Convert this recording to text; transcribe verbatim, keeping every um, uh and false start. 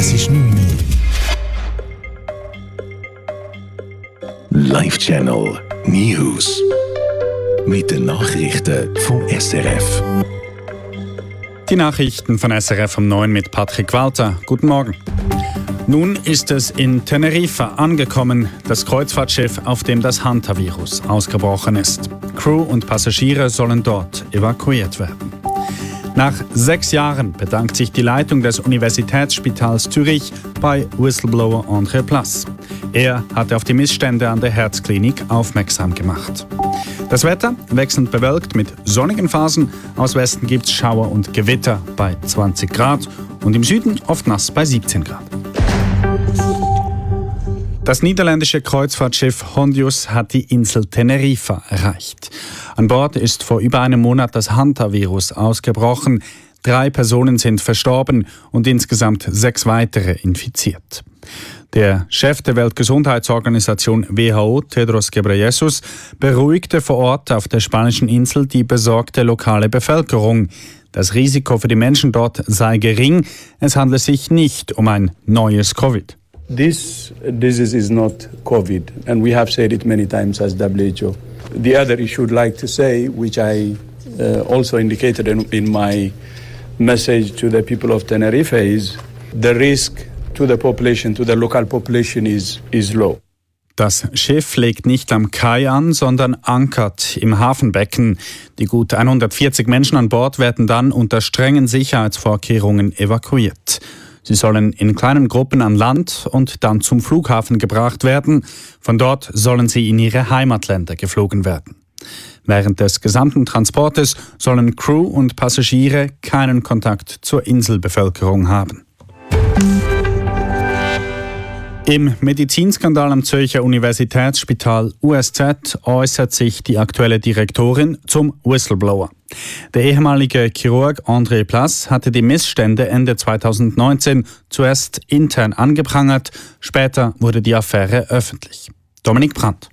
Es ist neun Uhr. Live Channel News. Mit den Nachrichten vom S R F. Die Nachrichten von S R F um neun mit Patrick Walter. Guten Morgen. Nun ist es in Teneriffa angekommen, das Kreuzfahrtschiff, auf dem das Hantavirus ausgebrochen ist. Crew und Passagiere sollen dort evakuiert werden. Nach sechs Jahren bedankt sich die Leitung des Universitätsspitals Zürich bei Whistleblower André Plass. Er hatte auf die Missstände an der Herzklinik aufmerksam gemacht. Das Wetter wechselnd bewölkt mit sonnigen Phasen. Aus Westen gibt es Schauer und Gewitter bei zwanzig Grad und im Süden oft nass bei siebzehn Grad. Das niederländische Kreuzfahrtschiff Hondius hat die Insel Teneriffa erreicht. An Bord ist vor über einem Monat das Hantavirus ausgebrochen. Drei Personen sind verstorben und insgesamt sechs weitere infiziert. Der Chef der Weltgesundheitsorganisation W H O, Tedros Ghebreyesus, beruhigte vor Ort auf der spanischen Insel die besorgte lokale Bevölkerung. Das Risiko für die Menschen dort sei gering. Es handle sich nicht um ein neues Covid. This disease is not COVID, and we have said it many times as W H O. The other issue I'd like to say, which I uh, also indicated in, in my message to the people of Tenerife, is the risk to the population, to the local population is, is low. Das Schiff legt nicht am Kai an, sondern ankert im Hafenbecken. Die gut hundertvierzig Menschen an Bord werden dann unter strengen Sicherheitsvorkehrungen evakuiert. Sie sollen in kleinen Gruppen an Land und dann zum Flughafen gebracht werden. Von dort sollen sie in ihre Heimatländer geflogen werden. Während des gesamten Transportes sollen Crew und Passagiere keinen Kontakt zur Inselbevölkerung haben. Im Medizinskandal am Zürcher Universitätsspital U S Z äußert sich die aktuelle Direktorin zum Whistleblower. Der ehemalige Chirurg André Plass hatte die Missstände Ende zweitausendneunzehn zuerst intern angeprangert, später wurde die Affäre öffentlich. Dominik Brandt.